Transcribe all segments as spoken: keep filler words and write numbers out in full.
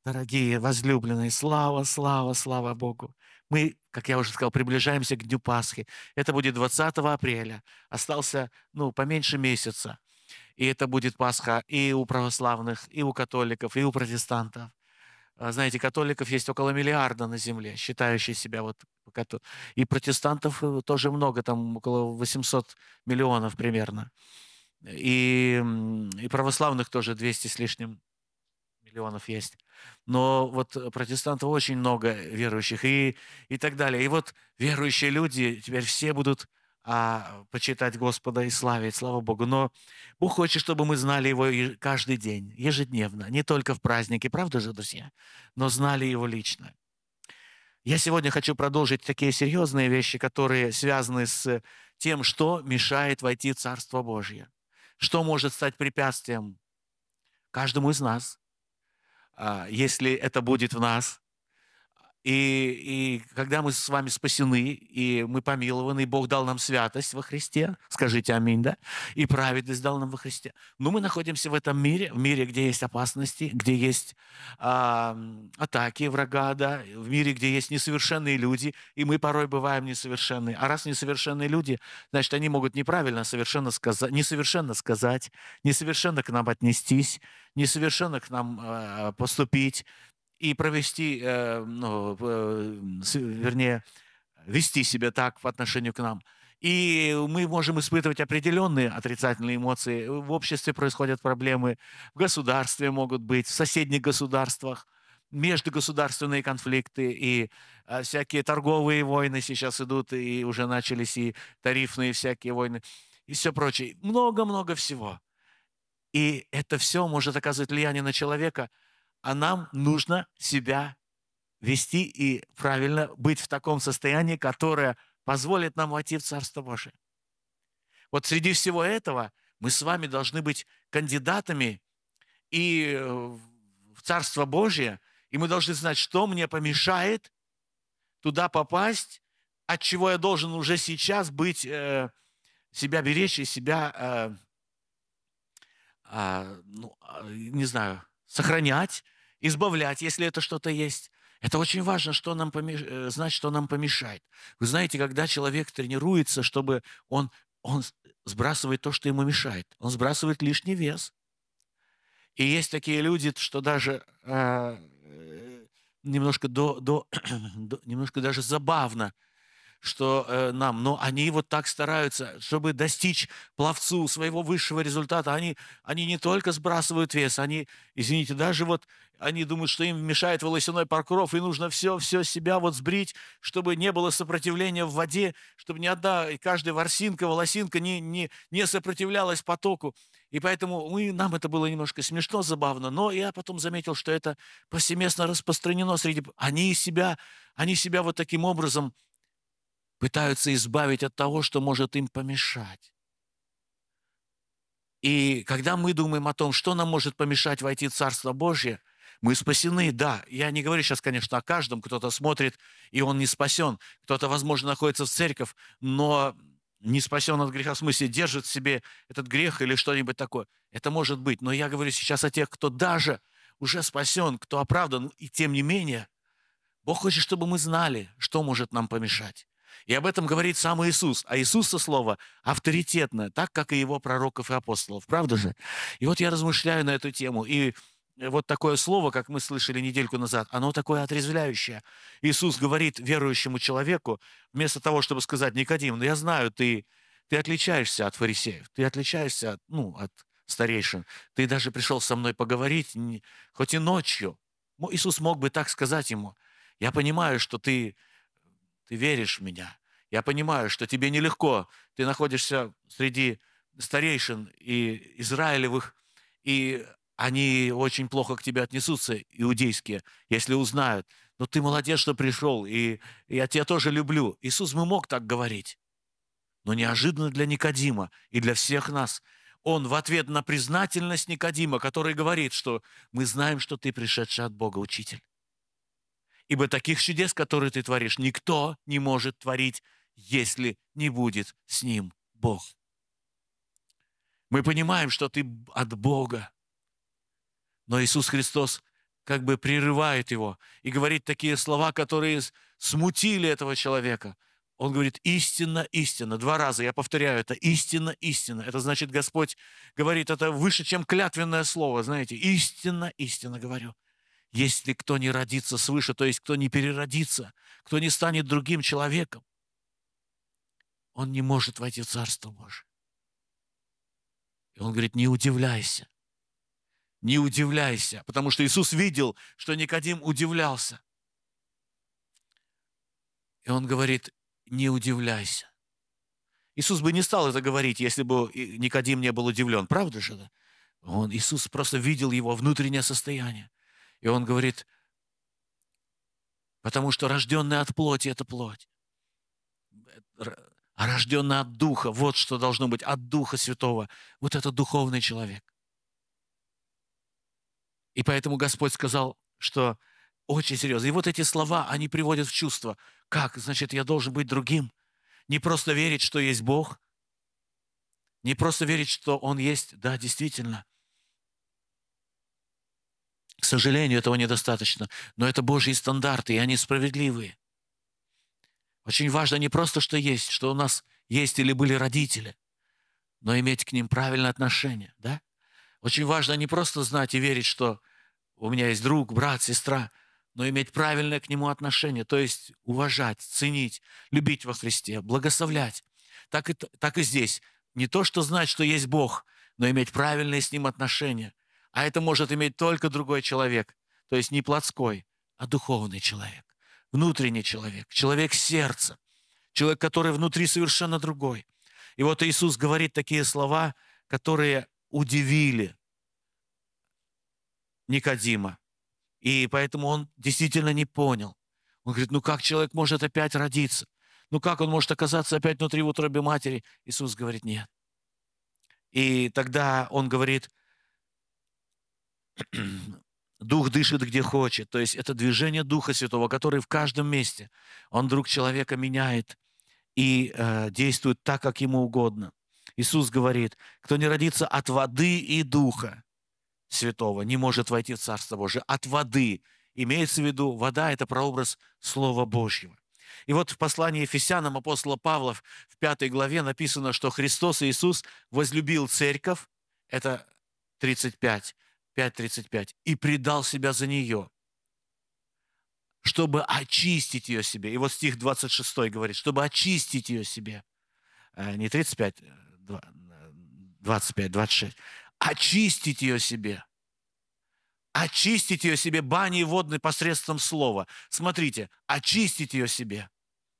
Дорогие, возлюбленные, слава, слава, слава Богу. Мы, как я уже сказал, приближаемся к Дню Пасхи. Это будет двадцатого апреля. Остался, ну, поменьше месяца. И это будет Пасха и у православных, и у католиков, и у протестантов. А, Знаете, католиков есть около миллиарда на земле, считающие себя вот като- и протестантов э, тоже много, там около восемьсот миллионов примерно. И, м, и православных тоже двести с лишним миллионов есть. Но вот э, протестантов очень много верующих и, и так далее. И вот верующие люди теперь все будут а, почитать Господа и славить, слава Богу. Но Бог хочет, чтобы мы знали Его е- каждый день, ежедневно, не только в праздники, правда же, друзья, но знали Его лично. Я сегодня хочу продолжить такие серьезные вещи, которые связаны с тем, что мешает войти в Царство Божье, что может стать препятствием каждому из нас, а, если это будет в нас. И, и когда мы с вами спасены, и мы помилованы, и Бог дал нам святость во Христе, скажите аминь, да? И праведность дал нам во Христе. Но мы находимся в этом мире, в мире, где есть опасности, где есть а, м, атаки врага, да, в мире, где есть несовершенные люди, и мы порой бываем несовершенны. А раз несовершенные люди, значит, они могут неправильно совершенно сказать, несовершенно сказать, несовершенно к нам отнестись, несовершенно к нам а, поступить, и провести, э, ну, э, с- вернее, вести себя так по отношению к нам. И мы можем испытывать определенные отрицательные эмоции. В обществе происходят проблемы, в государстве могут быть, в соседних государствах, междугосударственные конфликты и э, всякие торговые войны сейчас идут, и уже начались и тарифные всякие войны, и все прочее. Много-много всего. И это все может оказывать влияние на человека, а нам нужно себя вести и правильно быть в таком состоянии, которое позволит нам войти в Царство Божие. Вот среди всего этого мы с вами должны быть кандидатами и э, в Царство Божие, и мы должны знать, что мне помешает туда попасть, от чего я должен уже сейчас быть, э, себя беречь и себя, э, а, ну, а, не знаю, сохранять, избавлять, если это что-то есть. Это очень важно, что нам помеш... э, знать, что нам помешает. Вы знаете, когда человек тренируется, чтобы он, он с- сбрасывает то, что ему мешает. Он сбрасывает лишний вес. И есть такие люди, что даже э, э, немножко, до, до, до- немножко даже забавно, что э, нам, но они вот так стараются, чтобы достичь пловцу своего высшего результата. Они, они не только сбрасывают вес, они, извините, даже вот они думают, что им мешает волосяной покров, и нужно все-все себя вот сбрить, чтобы не было сопротивления в воде, чтобы ни одна, и каждая ворсинка, волосинка не, не, не сопротивлялась потоку. И поэтому мы, нам это было немножко смешно, забавно, но я потом заметил, что это повсеместно распространено среди... Они себя, они себя вот таким образом пытаются избавить от того, что может им помешать. И когда мы думаем о том, что нам может помешать войти в Царство Божье, мы спасены, да. Я не говорю сейчас, конечно, о каждом. Кто-то смотрит, и он не спасен. Кто-то, возможно, находится в церковь, но не спасен от греха, в смысле, держит в себе этот грех или что-нибудь такое. Это может быть. Но я говорю сейчас о тех, кто даже уже спасен, кто оправдан, и тем не менее, Бог хочет, чтобы мы знали, что может нам помешать. И об этом говорит сам Иисус. А Иисуса слово авторитетное, так, как и его пророков и апостолов. Правда же? И вот я размышляю на эту тему. И вот такое слово, как мы слышали недельку назад, оно такое отрезвляющее. Иисус говорит верующему человеку, вместо того, чтобы сказать: Никодим, ну я знаю, ты, ты отличаешься от фарисеев, ты отличаешься от, ну, от старейшин. Ты даже пришел со мной поговорить, не- хоть и ночью. Мо- Иисус мог бы так сказать ему: я понимаю, что ты, ты веришь в меня. Я понимаю, что тебе нелегко. Ты находишься среди старейшин и израилевых, и они очень плохо к тебе отнесутся, иудейские, если узнают. Но ты молодец, что пришел, и я тебя тоже люблю. Иисус бы мог так говорить. Но неожиданно для Никодима и для всех нас он в ответ на признательность Никодима, который говорит, что мы знаем, что ты пришедший от Бога учитель. Ибо таких чудес, которые ты творишь, никто не может творить, если не будет с ним Бог. Мы понимаем, что ты от Бога, но Иисус Христос как бы прерывает его и говорит такие слова, которые смутили этого человека. Он говорит: истинно, истинно. Два раза я повторяю это: истинно, истинно. Это значит, Господь говорит, это выше, чем клятвенное слово, знаете. Истинно, истинно говорю. Если кто не родится свыше, то есть кто не переродится, кто не станет другим человеком, он не может войти в Царство Божие. И он говорит: не удивляйся. Не удивляйся, потому что Иисус видел, что Никодим удивлялся. И он говорит: не удивляйся. Иисус бы не стал это говорить, если бы Никодим не был удивлен. Правда же? Да? Он, Иисус просто видел его внутреннее состояние. И он говорит: потому что рожденный от плоти – это плоть. А рожденный от Духа – вот что должно быть, от Духа Святого. Вот это духовный человек. И поэтому Господь сказал, что очень серьезно. И вот эти слова, они приводят в чувство. Как? Значит, я должен быть другим. Не просто верить, что есть Бог. Не просто верить, что Он есть. Да, действительно. К сожалению, этого недостаточно. Но это Божьи стандарты, и они справедливые. Очень важно не просто, что есть, что у нас есть или были родители, но иметь к ним правильное отношение. Да? Очень важно не просто знать и верить, что у меня есть друг, брат, сестра, но иметь правильное к нему отношение, то есть уважать, ценить, любить во Христе, благословлять. Так и, так и здесь. Не то, что знать, что есть Бог, но иметь правильные с Ним отношения. А это может иметь только другой человек, то есть не плотской, а духовный человек, внутренний человек, человек сердца, человек, который внутри совершенно другой. И вот Иисус говорит такие слова, которые удивили Никодима. И поэтому он действительно не понял. Он говорит: ну как человек может опять родиться? Ну как он может оказаться опять внутри в утробе матери? Иисус говорит: нет. И тогда он говорит: Дух дышит где хочет. То есть это движение Духа Святого, который в каждом месте. Он вдруг человека меняет и э, действует так, как ему угодно. Иисус говорит: кто не родится от воды и Духа Святого, не может войти в Царство Божие. От воды. Имеется в виду, вода – это прообраз Слова Божьего. И вот в послании Ефесянам апостола Павла в пятой главе написано, что Христос Иисус возлюбил церковь, это тридцать пять, пять тридцать пять, и предал себя за нее, чтобы очистить ее себе. И вот стих двадцать шесть говорит, чтобы очистить ее себе. Не тридцать пять, двадцать пять, двадцать шесть. Очистить ее себе. Очистить ее себе баней водной посредством слова. Смотрите, очистить ее себе.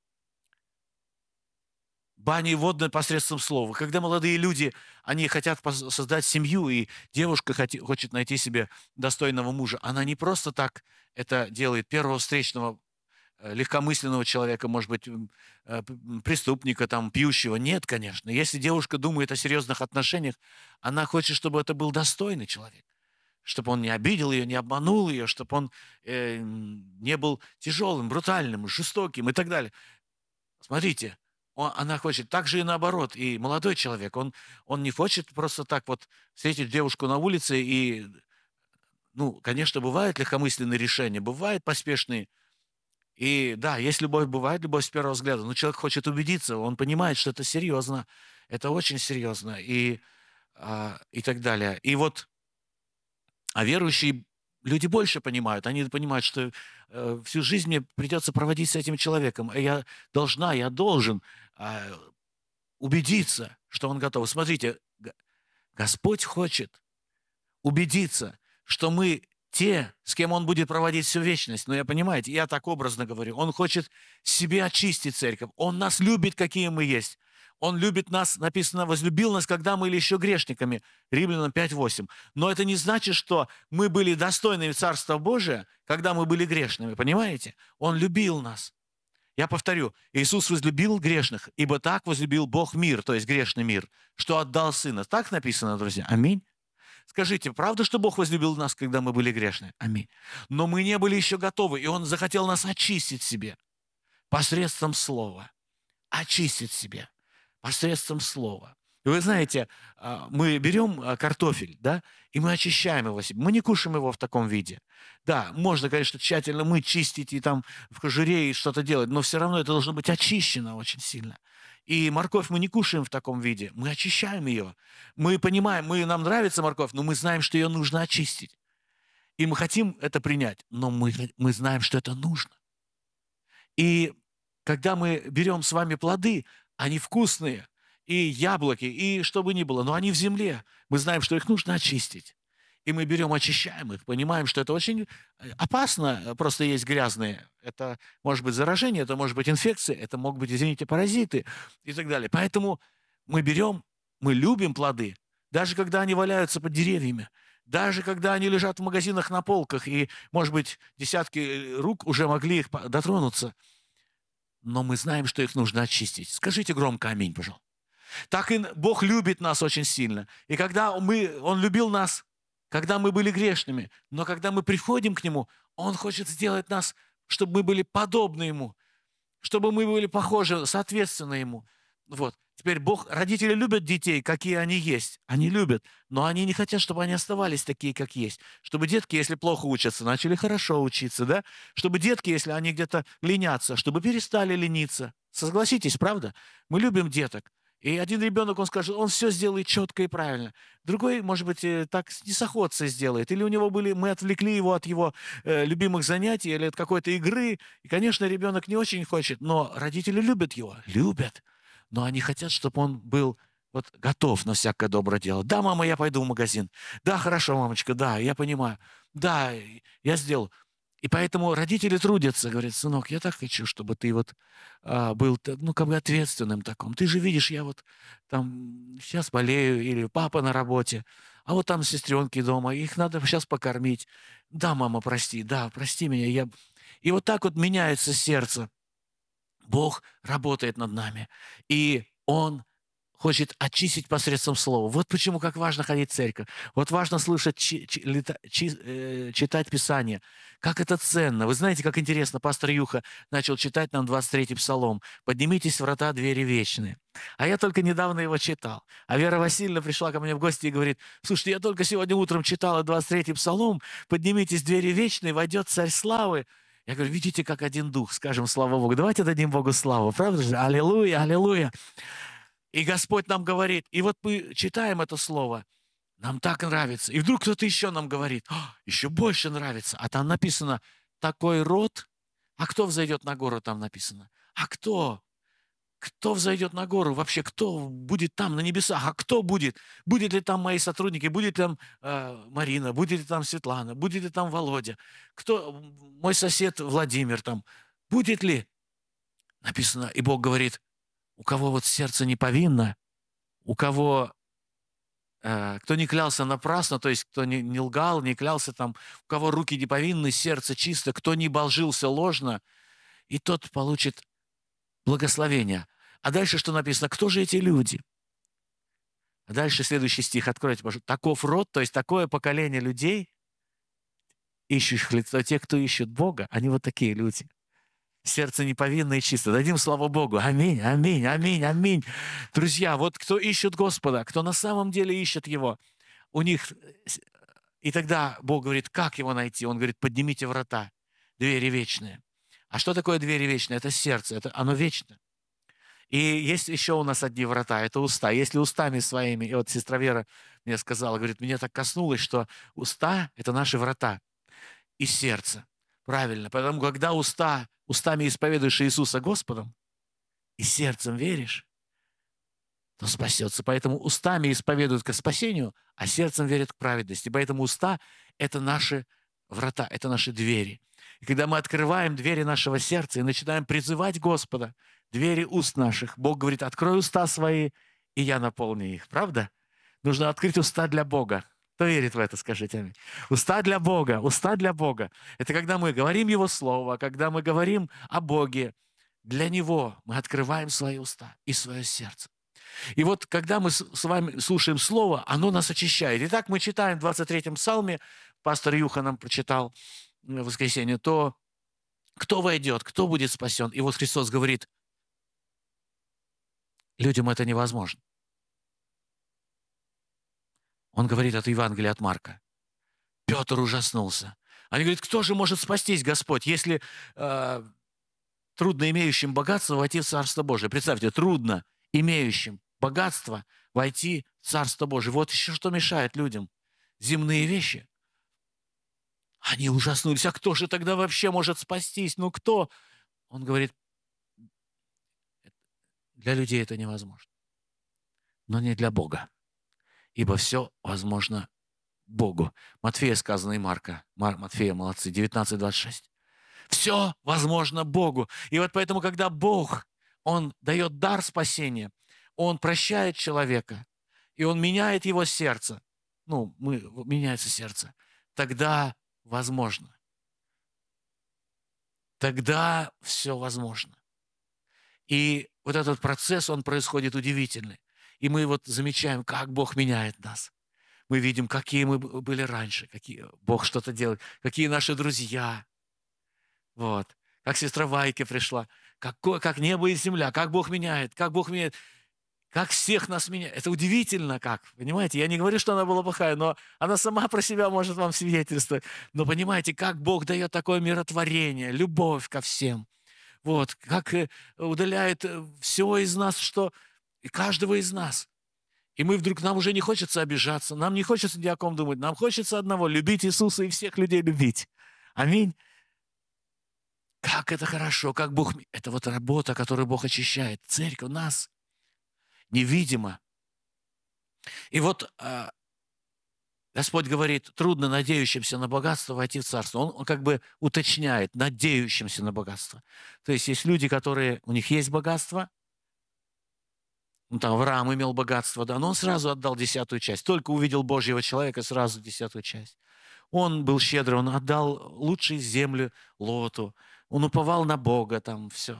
Баней водной посредством слова. Когда молодые люди, они хотят создать семью, и девушка хочет найти себе достойного мужа, она не просто так это делает, первого встречного легкомысленного человека, может быть, преступника, там, пьющего. Нет, конечно. Если девушка думает о серьезных отношениях, она хочет, чтобы это был достойный человек, чтобы он не обидел ее, не обманул ее, чтобы он э, не был тяжелым, брутальным, жестоким и так далее. Смотрите, он, она хочет так же и наоборот. И молодой человек, он, он не хочет просто так вот встретить девушку на улице и, ну, конечно, бывают легкомысленные решения, бывают поспешные. И да, есть любовь, бывает любовь с первого взгляда, но человек хочет убедиться, он понимает, что это серьезно, это очень серьезно и, а, и так далее. И вот, а верующие люди больше понимают, они понимают, что э, всю жизнь мне придется проводить с этим человеком, и я должна, я должен э, убедиться, что он готов. Смотрите, Господь хочет убедиться, что мы те, с кем Он будет проводить всю вечность. Но я, понимаете, я так образно говорю. Он хочет себе очистить церковь. Он нас любит, какие мы есть. Он любит нас, написано, возлюбил нас, когда мы были еще грешниками. Римлянам пять восемь. Но это не значит, что мы были достойными Царства Божия, когда мы были грешными. Понимаете? Он любил нас. Я повторю, Иисус возлюбил грешных, ибо так возлюбил Бог мир, то есть грешный мир, что отдал Сына. Так написано, друзья. Аминь. Скажите, правда, что Бог возлюбил нас, когда мы были грешны? Аминь. Но мы не были еще готовы, и Он захотел нас очистить себе посредством Слова. Очистить себе посредством Слова. И вы знаете, а, мы берем а, картофель, да, и мы очищаем его себе. Мы не кушаем его в таком виде. Да, можно, конечно, тщательно мыть, чистить и там в кожуре и что-то делать, но все равно это должно быть очищено очень сильно. И морковь мы не кушаем в таком виде, мы очищаем ее. Мы понимаем, мы, нам нравится морковь, но мы знаем, что ее нужно очистить. И мы хотим это принять, но мы, мы знаем, что это нужно. И когда мы берем с вами плоды, они вкусные, и яблоки, и что бы ни было, но они в земле. Мы знаем, что их нужно очистить. И мы берем, очищаем их, понимаем, что это очень э, опасно, э, просто есть грязные. Это может быть заражение, это может быть инфекция, это могут быть, извините, паразиты и так далее. Поэтому мы берем, мы любим плоды, даже когда они валяются под деревьями, даже когда они лежат в магазинах на полках, и, может быть, десятки э, рук уже могли их по- дотронуться, но мы знаем, что их нужно очистить. Скажите громко «Аминь», пожалуйста. Так и Бог любит нас очень сильно. И когда мы, Он любил нас, когда мы были грешными, но когда мы приходим к Нему, Он хочет сделать нас, чтобы мы были подобны Ему, чтобы мы были похожи, соответственно Ему. Вот. Теперь Бог, родители любят детей, какие они есть. Они любят, но они не хотят, чтобы они оставались такие, как есть. Чтобы детки, если плохо учатся, начали хорошо учиться, да? Чтобы детки, если они где-то ленятся, чтобы перестали лениться. Согласитесь, правда? Мы любим деток. И один ребенок, он скажет, он все сделает четко и правильно. Другой, может быть, э, так не с охотцей сделает. Или у него были, мы отвлекли его от его э, любимых занятий или от какой-то игры. И, конечно, ребенок не очень хочет, но родители любят его, любят. Но они хотят, чтобы он был вот готов на всякое доброе дело. Да, мама, я пойду в магазин. Да, хорошо, мамочка, да, я понимаю. Да, я сделал. И поэтому родители трудятся, говорят, сынок, я так хочу, чтобы ты вот а, был, т- ну, как бы ответственным таком. Ты же видишь, я вот там сейчас болею, или папа на работе, а вот там сестренки дома, их надо сейчас покормить. Да, мама, прости, да, прости меня. Я... И вот так вот меняется сердце. Бог работает над нами, и Он хочет очистить посредством слова. Вот почему как важно ходить в церковь. Вот важно слышать, чи- чи- лита- чи- э, читать Писание. Как это ценно. Вы знаете, как интересно, пастор Юха начал читать нам двадцать третий Псалом. «Поднимитесь, врата, двери вечные». А я только недавно его читал. А Вера Васильевна пришла ко мне в гости и говорит, слушайте, я только сегодня утром читала двадцать третий Псалом, «Поднимитесь, двери вечные, войдет Царь Славы». Я говорю, видите, как один дух, скажем, слава Богу. Давайте дадим Богу славу, правда же? Аллилуйя, аллилуйя. И Господь нам говорит, и вот мы читаем это слово, нам так нравится. И вдруг кто-то еще нам говорит, «А, еще больше нравится. А там написано, такой род. А кто взойдет на гору, там написано. А кто? Кто взойдет на гору? Вообще, кто будет там, на небесах? А кто будет? Будет ли там мои сотрудники? Будет ли там э, Марина? Будет ли там Светлана? Будет ли там Володя? Кто? Мой сосед Владимир там? Будет ли? Написано, и Бог говорит, у кого вот сердце не повинно, у кого, э, кто не клялся напрасно, то есть кто не, не лгал, не клялся там, у кого руки не повинны, сердце чисто, кто не болжился ложно, и тот получит благословение. А дальше что написано? Кто же эти люди? А дальше следующий стих откройте, пожалуйста. Таков род, то есть такое поколение людей, ищущих лицо, те, кто ищет Бога, они вот такие люди. Сердце неповинное и чисто. Дадим славу Богу. Аминь, аминь, аминь, аминь. Друзья, вот кто ищет Господа, кто на самом деле ищет Его, у них... И тогда Бог говорит, как Его найти? Он говорит, поднимите врата, двери вечные. А что такое двери вечные? Это сердце, это, оно вечно. И есть еще у нас одни врата, это уста. Если устами своими, и вот сестра Вера мне сказала, говорит, меня так коснулось, что уста– это наши врата, и сердце. Правильно, потому когда уста, устами исповедуешь Иисуса Господом, и сердцем веришь, то спасется. Поэтому устами исповедуют к спасению, а сердцем верят к праведности. Поэтому уста– это наши врата, это наши двери. И когда мы открываем двери нашего сердца и начинаем призывать Господа, двери уст наших, Бог говорит, открой уста свои, и я наполню их. Правда? Нужно открыть уста для Бога. Кто верит в это, скажите аминь. Уста для Бога, уста для Бога. Это когда мы говорим Его Слово, когда мы говорим о Боге. Для Него мы открываем свои уста и свое сердце. И вот когда мы с с вами слушаем Слово, оно нас очищает. Итак, мы читаем в двадцать третьем Псалме, пастор Юха нам прочитал в воскресенье, то кто войдет, кто будет спасен. И вот Христос говорит, людям это невозможно. Он говорит от Евангелия от Марка. Петр ужаснулся. Они говорят, кто же может спастись, Господь, если э, трудно имеющим богатство войти в Царство Божие? Представьте, трудно имеющим богатство войти в Царство Божие. Вот еще что мешает людям. Земные вещи. Они ужаснулись. А кто же тогда вообще может спастись? Ну кто? Он говорит, для людей это невозможно, но не для Бога, ибо все возможно Богу. Матфея сказано и Марка. Мар, Матфея, молодцы, девятнадцать двадцать шесть. Все возможно Богу. И вот поэтому, когда Бог, Он дает дар спасения, Он прощает человека, и Он меняет его сердце, ну, мы, меняется сердце, тогда возможно. Тогда все возможно. И вот этот процесс, он происходит удивительный. И мы вот замечаем, как Бог меняет нас. Мы видим, какие мы были раньше, какие Бог что-то делает, какие наши друзья. Вот. Как сестра Вайке пришла, как, как небо и земля, как Бог меняет, как Бог меняет, как всех нас меняет. Это удивительно как, понимаете? Я не говорю, что она была плохая, но она сама про себя может вам свидетельствовать. Но понимаете, как Бог дает такое миротворение, любовь ко всем. Вот, как удаляет все из нас, что и каждого из нас. И мы вдруг, нам уже не хочется обижаться, нам не хочется ни о ком думать, нам хочется одного — любить Иисуса и всех людей любить. Аминь. Как это хорошо, как Бог... Это вот работа, которую Бог очищает. Церковь нас невидимо. И вот а, Господь говорит, трудно надеющимся на богатство войти в Царство. Он, он как бы уточняет, надеющимся на богатство. То есть есть люди, которые, у них есть богатство, ну, там Авраам имел богатство, да, но он сразу отдал десятую часть. Только увидел Божьего человека, сразу десятую часть. Он был щедрый, он отдал лучшую землю Лоту. Он уповал на Бога, там все.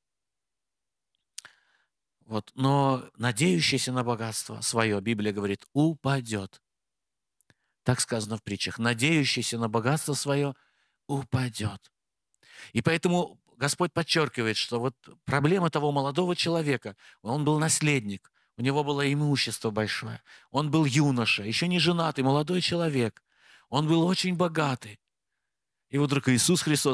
Вот. Но надеющийся на богатство свое, Библия говорит, упадет. Так сказано в притчах. Надеющийся на богатство свое упадет. И поэтому Господь подчеркивает, что вот проблема того молодого человека, он был наследник, у него было имущество большое, он был юноша, еще не женатый, молодой человек, он был очень богатый. И вот вдруг Иисус Христос